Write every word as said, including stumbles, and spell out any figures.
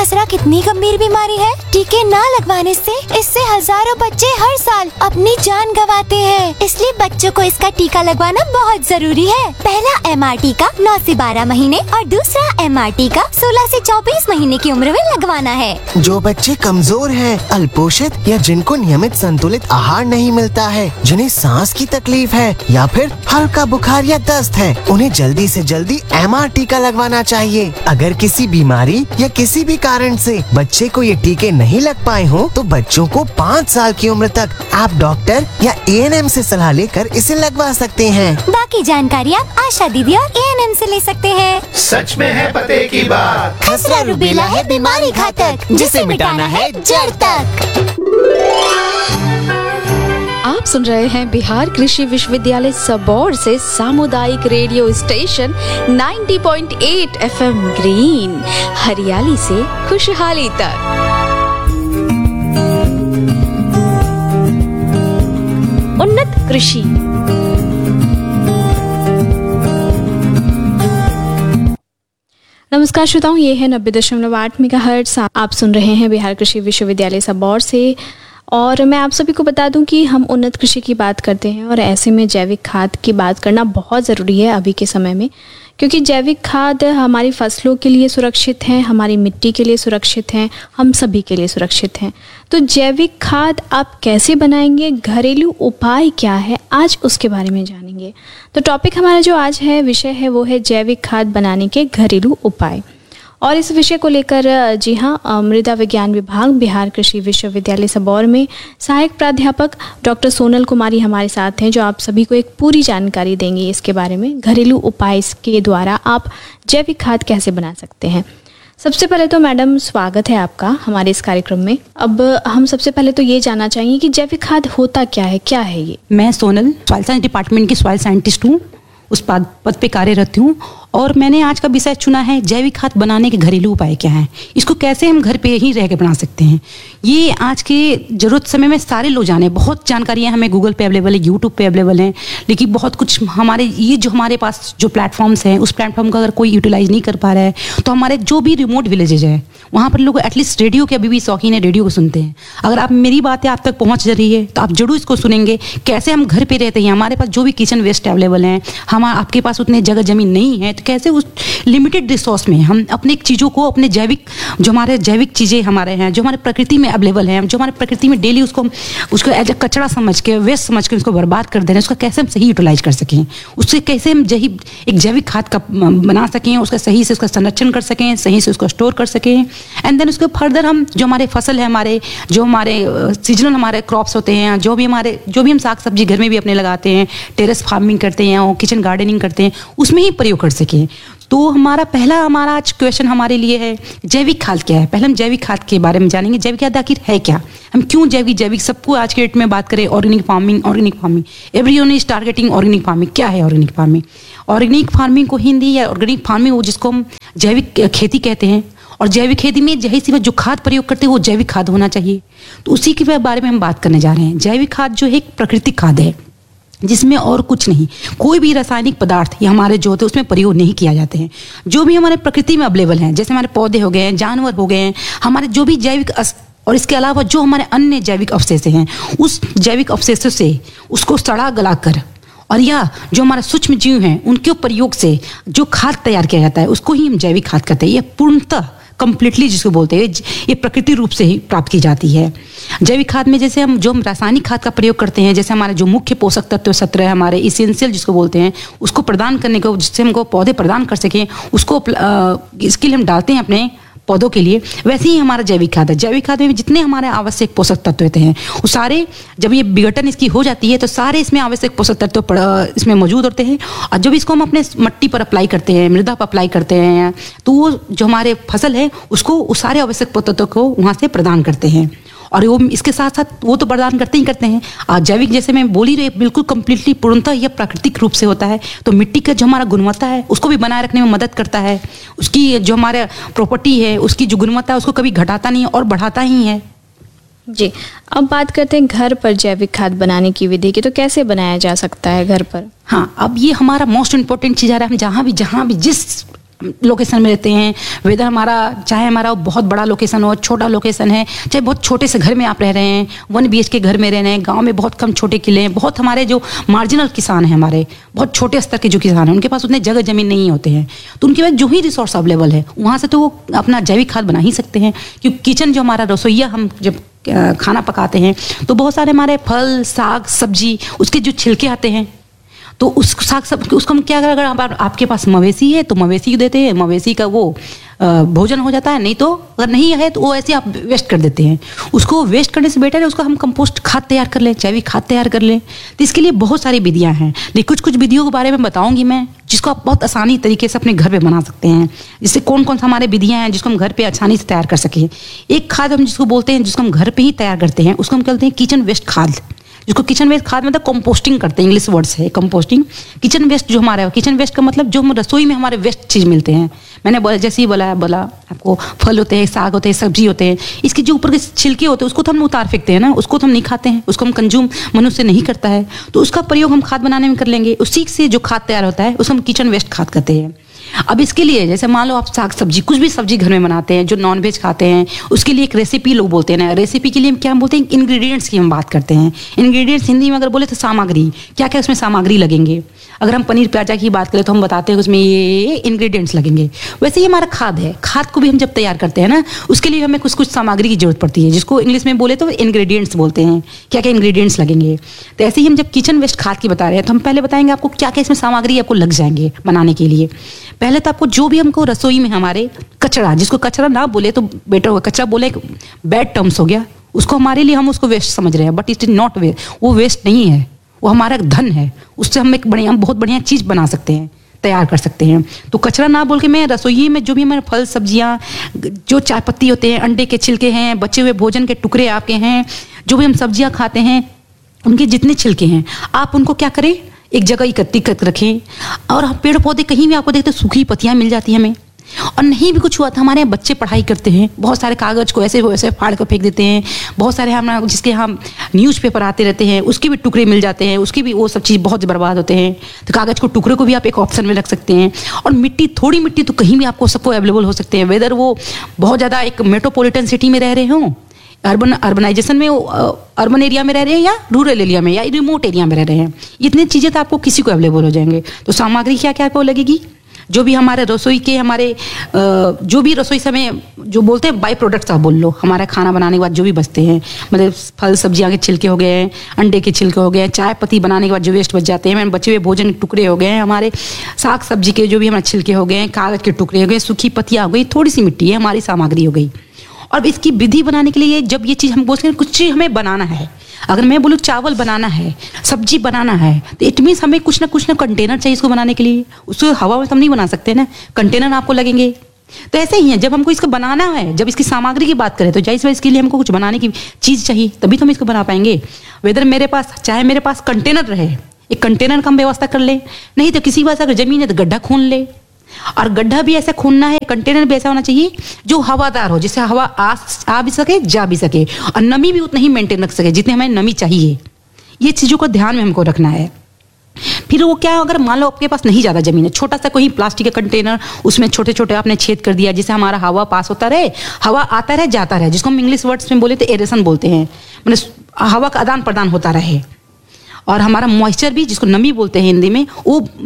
खसरा कितनी गंभीर बीमारी है। टीके न लगवाने से इससे हजारों बच्चे हर साल अपनी जान गंवाते हैं, इसलिए बच्चों को इसका टीका लगवाना बहुत जरूरी है। पहला एम आर टीका नौ से बारह महीने और दूसरा एम आर टीका सोलह से चौबीस महीने की उम्र में लगवाना है। जो बच्चे कमजोर हैं, अल्पोषित या जिनको नियमित संतुलित आहार नहीं मिलता है, जिन्हें सांस की तकलीफ है या फिर हल्का बुखार या दस्त है, उन्हें जल्दी से जल्दी एम आर टीका लगवाना चाहिए। अगर किसी बीमारी या किसी भी कारण से बच्चे को ये टीके नहीं लग पाए हो तो बच्चों को पाँच साल की उम्र तक आप डॉक्टर या ए एन एम से सलाह लेकर इसे लगवा सकते हैं। बाकी जानकारी आप आशा दीदी और ए एन एम से ले सकते हैं। सच में है पते की बात। खसरा रूबेला है बीमारी घातक, जिसे मिटाना है जड़ तक। आप सुन रहे हैं बिहार कृषि विश्वविद्यालय सबौर से सामुदायिक रेडियो स्टेशन नब्बे पॉइंट आठ एफ एम ग्रीन, हरियाली से खुशहाली तक। उन्नत कृषि। नमस्कार श्रोताओं, ये है नब्बे दशमलव आठ मेगाहर्ट्ज। आप सुन रहे हैं बिहार कृषि विश्वविद्यालय सबौर से, और मैं आप सभी को बता दूं कि हम उन्नत कृषि की बात करते हैं और ऐसे में जैविक खाद की बात करना बहुत ज़रूरी है अभी के समय में, क्योंकि जैविक खाद हमारी फसलों के लिए सुरक्षित हैं, हमारी मिट्टी के लिए सुरक्षित हैं, हम सभी के लिए सुरक्षित हैं। तो जैविक खाद आप कैसे बनाएंगे, घरेलू उपाय क्या है, आज उसके बारे में जानेंगे। तो टॉपिक हमारा जो आज है, विषय है, वो है जैविक खाद बनाने के घरेलू उपाय। और इस विषय को लेकर जी हाँ मृदा विज्ञान विभाग बिहार कृषि विश्वविद्यालय सबौर में सहायक प्राध्यापक डॉक्टर सोनल कुमारी हमारे साथ हैं, जो आप सभी को एक पूरी जानकारी देंगी इसके बारे में, घरेलू उपाय के द्वारा आप जैविक खाद कैसे बना सकते हैं। सबसे पहले तो मैडम स्वागत है आपका हमारे इस कार्यक्रम में। अब हम सबसे पहले तो ये जानना चाहेंगे कि जैविक खाद होता क्या है, क्या है ये। मैं सोनल सॉइल साइंस डिपार्टमेंट की सॉइल साइंटिस्ट हूँ, उस पद पद पे कार्यरत हूँ, और मैंने आज का विषय चुना है जैविक खाद बनाने के घरेलू उपाय क्या हैं, इसको कैसे हम घर पे ही रह के बना सकते हैं। ये आज के जरूरत समय में सारे लोग जाने, बहुत जानकारियाँ हमें गूगल पे अवेलेबल है, यूट्यूब पे अवेलेबल हैं, लेकिन बहुत कुछ हमारे ये जो हमारे पास जो प्लेटफॉर्म्स हैं, उस प्लेटफॉर्म का अगर कोई यूटिलाइज नहीं कर पा रहा है तो हमारे जो भी रिमोट विलेजेज है वहाँ पर लोग एटलीस्ट रेडियो के अभी भी शौकीन है, रेडियो को सुनते हैं। अगर आप मेरी बातें आप तक पहुँच रही है तो आप जरूर इसको सुनेंगे, कैसे हम घर पे रहते हैं, हमारे पास जो भी किचन वेस्ट अवेलेबल हैं, हम आपके पास उतने जगह जमीन नहीं है, तो कैसे उस लिमिटेड रिसोर्स में हम अपने चीज़ों को, अपने जैविक जो हमारे जैविक चीज़ें हमारे हैं, जो हमारे प्रकृति में अवेलेबल हैं, जो हमारे प्रकृति में डेली उसको उसको एज ए कचरा समझ के, वेस्ट समझ के उसको बर्बाद कर दे रहे हैं, उसका कैसे हम सही यूटिलाइज कर सकें, उससे कैसे हम जही एक जैविक खाद का बना सकें, उसका सही से उसका संरक्षण कर सकें, सही से उसको स्टोर कर सकें, एंड देन उसके फर्दर हम जो हमारे फसल है, हमारे जो हमारे सीजनल हमारे क्रॉप्स होते हैं, जो भी हमारे जो भी हम साग सब्जी घर में भी अपने लगाते हैं, टेरेस फार्मिंग करते हैं और किचन गार्डनिंग करते हैं, उसमें ही प्रयोग कर सकें। तो हमारा पहला हमारा आज क्वेश्चन हमारे लिए है जैविक खाद क्या है। पहले हम जैविक खाद के बारे में जानेंगे, जैविक खाद आखिर है क्या, हम क्यों जैविक जैविक सबको आज के डेट में बात करें organic farming organic farming everyone is targeting organic farming. क्या है ऑर्गेनिक फार्मिंग? ऑर्गेनिक फार्मिंग को हिंदी या ऑर्गेनिक फार्मिंग वो जिसको हम जैविक खेती कहते हैं, और जैविक खेती में जही सी जो खाद प्रयोग करते हैं वो जैविक खाद होना चाहिए। तो उसी के बारे में हम बात करने जा रहे हैं। जैविक खाद जो है एक प्राकृतिक खाद है, जिसमें और कुछ नहीं, कोई भी रासायनिक पदार्थ या हमारे जो होते हैं उसमें प्रयोग नहीं किया जाते हैं। जो भी हमारे प्रकृति में अवेलेबल हैं, जैसे हमारे पौधे हो गए हैं, जानवर हो गए हैं, हमारे जो भी जैविक और इसके अलावा जो हमारे अन्य जैविक अवशेष हैं, उस जैविक अवशेषों से उसको सड़ा गला कर और या जो हमारा सूक्ष्म जीव हैं उनके प्रयोग से जो खाद तैयार किया जाता है उसको ही हम जैविक खाद कहते हैं। ये पूर्णतः कंप्लीटली जिसको बोलते हैं ये प्रकृति रूप से ही प्राप्त की जाती है। जैविक खाद में जैसे हम जो हम रासायनिक खाद का प्रयोग करते हैं, जैसे हमारे जो मुख्य पोषक तत्व सत्र है, हमारे इसेंशियल जिसको बोलते हैं, उसको प्रदान करने को, जिससे हमको पौधे प्रदान कर सकें, उसको इसके लिए हम डालते हैं अपने पौधों के लिए, वैसे ही हमारा जैविक खाद है। जैविक खाद में जितने हमारे आवश्यक पोषक तत्व होते हैं वो सारे, जब ये विघटन इसकी हो जाती है तो सारे इसमें आवश्यक पोषक तत्व इसमें मौजूद होते हैं, और जब इसको हम अपने मिट्टी पर अप्लाई करते हैं, मृदा पर अप्लाई करते हैं, तो वो जो हमारे फसल है उसको उस सारे आवश्यक पोषक तत्व को वहाँ से प्रदान करते हैं। और वो इसके साथ साथ वो तो प्रदान करते ही करते हैं। आज जैविक जैसे मैं बोली रही बिल्कुल कंप्लीटली पूर्णतः यह प्राकृतिक रूप से होता है, तो मिट्टी का जो हमारा गुणवत्ता है उसको भी बनाए रखने में मदद करता है। उसकी जो हमारे प्रॉपर्टी है, उसकी जो गुणवत्ता है उसको कभी घटाता नहीं है और बढ़ाता ही है। जी, अब बात करते हैं घर पर जैविक खाद बनाने की विधि की। तो कैसे बनाया जा सकता है घर पर? हाँ, अब ये हमारा मोस्ट इम्पोर्टेंट चीज़ आ रहा है। हम जहाँ भी जहाँ भी जिस लोकेशन में रहते हैं, वेदर हमारा चाहे हमारा बहुत बड़ा लोकेशन हो, छोटा लोकेशन है, चाहे बहुत छोटे से घर में आप रह रहे हैं, वन बी एच के घर में रह रहे हैं, गांव में बहुत कम छोटे किले हैं, बहुत हमारे जो मार्जिनल किसान हैं, हमारे बहुत छोटे स्तर के जो किसान हैं, उनके पास उतने जगह जमीन नहीं होते हैं, तो उनके पास जो ही रिसोर्स अवेलेबल है वहाँ से तो वो अपना जैविक खाद बना ही सकते हैं। क्योंकि किचन जो हमारा रसोईया हम जब खाना पकाते हैं तो बहुत सारे हमारे फल साग सब्जी उसके जो छिलके आते हैं, तो उस साग सब उसको हम क्या करें, अगर आप, आपके पास मवेशी है तो मवेशी को देते हैं, मवेशी का वो भोजन हो जाता है, नहीं तो अगर नहीं है तो वो ऐसे आप वेस्ट कर देते हैं। उसको वेस्ट करने से बेटर है उसको हम कंपोस्ट खाद तैयार कर लें, जैविक खाद तैयार कर लें। तो इसके लिए बहुत सारी विधियां हैं, लेकिन कुछ कुछ विधियों के बारे में बताऊंगी मैं, जिसको आप बहुत आसानी तरीके से अपने घर पे बना सकते हैं। जिससे कौन कौन सा हमारे विधियां हैं जिसको हम घर पे आसानी से तैयार कर सकें। एक खाद हम जिसको बोलते हैं, जिसको हम घर पे ही तैयार करते हैं, उसको हम कहते हैं किचन वेस्ट खाद, जिसको किचन वेस्ट खाद मतलब कंपोस्टिंग करते हैं, इंग्लिश वर्ड है कंपोस्टिंग। किचन वेस्ट जो हमारा है, किचन वेस्ट का मतलब जो हम रसोई में हमारे वेस्ट चीज़ मिलते हैं, मैंने बोला जैसे ही बोला बोला आपको फल होते हैं, साग होते हैं, सब्जी होते हैं, इसके जो ऊपर के छिलके होते हैं उसको तो हम उतार फेंकते हैं ना, उसको तो हम नहीं खाते हैं, उसको हम कंज्यूम मनुष्य नहीं करता है, तो उसका प्रयोग हम खाद बनाने में कर लेंगे। उसी से जो खाद तैयार होता है उसको हम किचन वेस्ट खाद कहते हैं। अब इसके लिए जैसे मान लो आप साग सब्जी कुछ भी सब्जी घर में बनाते हैं, जो नॉन वेज खाते हैं, उसके लिए एक रेसिपी लोग बोलते हैं ना, रेसिपी के लिए क्या हम बोलते हैं, इंग्रेडिएंट्स की हम बात करते हैं। इंग्रेडिएंट्स हिंदी में अगर बोले तो सामग्री, क्या क्या उसमें सामग्री लगेंगे। अगर हम पनीर प्याजा की बात करें तो हम बताते हैं उसमें ये इंग्रेडिएंट्स लगेंगे। वैसे ही हमारा खाद है, खाद को भी हम जब तैयार करते हैं ना, उसके लिए हमें कुछ कुछ सामग्री की जरूरत पड़ती है, जिसको इंग्लिश में बोले तो इंग्रेडिएंट्स बोलते हैं, क्या क्या इंग्रेडिएंट्स लगेंगे। तो ऐसे ही हम जब किचन वेस्ट खाद की बता रहे हैं तो हम पहले बताएंगे आपको क्या क्या इसमें सामग्री आपको लग जाएंगे बनाने के लिए। पहले तो आपको जो भी हमको रसोई में हमारे कचरा, जिसको कचरा ना बोले तो बेटर होगा, कचरा बोले बैड टर्म्स हो गया, उसको हमारे लिए हम उसको वेस्ट समझ रहे हैं, but it is not waste, वो वेस्ट नहीं है, वो हमारा धन है, उससे हम एक बढ़िया बहुत बढ़िया चीज़ बना सकते हैं, तैयार कर सकते हैं। तो कचरा ना बोल के मैं रसोई में जो भी हमारे फल सब्जियां, जो चाय पत्ती होते हैं, अंडे के छिलके हैं, बचे हुए भोजन के टुकड़े आपके हैं, जो भी हम सब्जियां खाते हैं उनके जितने छिलके हैं, आप उनको क्या करें, एक जगह इकट्ठी कर रखें। और हम पेड़ पौधे कहीं भी आपको देखते सूखी पत्तियां मिल जाती हैं हमें, और नहीं भी कुछ हुआ था, हमारे बच्चे पढ़ाई करते हैं, बहुत सारे कागज को ऐसे वैसे फाड़ कर फेंक देते हैं, बहुत सारे हम जिसके हम न्यूज़पेपर आते रहते हैं उसके भी टुकड़े मिल जाते हैं, उसकी भी वो सब चीज़ बहुत बर्बाद होते हैं। तो कागज को टुकड़े को भी आप एक ऑप्शन में रख सकते हैं। और मिट्टी, थोड़ी मिट्टी तो कहीं भी आपको सबको अवेलेबल हो सकते हैं, वेदर वो बहुत ज़्यादा एक मेट्रोपॉलिटन सिटी में रह रहे हों, अर्बन अर्बनाइजेशन में, अर्बन एरिया में रह रहे हैं या रूरल एरिया में या रिमोट एरिया में रह रहे हैं, इतनी चीज़ें तो आपको किसी को अवेलेबल हो जाएंगे। तो सामग्री क्या क्या आपको लगेगी, जो भी हमारे रसोई के हमारे जो भी रसोई समय जो बोलते हैं बाई प्रोडक्ट्स आप बोल लो, हमारा खाना बनाने के बाद जो भी बचते हैं, मतलब फल सब्जियां के छिलके हो गए, अंडे के छिलके हो गए, चाय पत्ती बनाने के बाद जो वेस्ट बच जाते हैं, बचे हुए भोजन के टुकड़े हो गए, हमारे साग सब्जी के जो भी हमारे छिलके हो गए, कागज के टुकड़े हो गए, सूखी पत्तियाँ हो गई, थोड़ी सी मिट्टी है, हमारी सामग्री हो गई। और इसकी विधि बनाने के लिए जब ये चीज़ हम बोलते हैं कुछ चीज़ हमें बनाना है, अगर मैं बोलूँ चावल बनाना है, सब्जी बनाना है, तो इट मीन्स हमें कुछ ना कुछ ना कंटेनर चाहिए इसको बनाने के लिए। उसको हवा में हम नहीं बना सकते ना, कंटेनर आपको लगेंगे। तो ऐसे ही है, जब हमको इसको बनाना है, जब इसकी सामग्री की बात करें तो जाहिर सी इसके लिए हमको कुछ बनाने की चीज़ चाहिए, तभी तो हम इसको बना पाएंगे। वेदर मेरे पास चाहे मेरे पास कंटेनर रहे, एक कंटेनर का हम व्यवस्था कर ले, नहीं तो किसी के पास अगर जमीन है तो गड्ढा खून ले, और गड्ढा भी ऐसा खूनना है, कंटेनर भी ऐसा होना चाहिए जो हवादार हो, जिससे हवा आ, आ भी सके जा भी सके, और नमी भी उतना ही मेंटेन रख सके जितनी हमें नमी चाहिए। ये चीज़ों को ध्यान में हमको रखना है। फिर वो क्या, अगर मान लो आपके पास नहीं ज़्यादा जमीन है, छोटा सा कोई प्लास्टिक का कंटेनर, उसमें छोटे छोटे आपने छेद कर दिया जिससे हमारा हवा पास होता रहे, हवा आता रहे जाता रहे, जिसको हम इंग्लिश वर्ड्स में बोले तो एरेशन बोलते हैं, मतलब हवा का आदान प्रदान होता रहे, और हमारा मॉइस्चर भी, जिसको नमी बोलते हैं हिंदी में, वो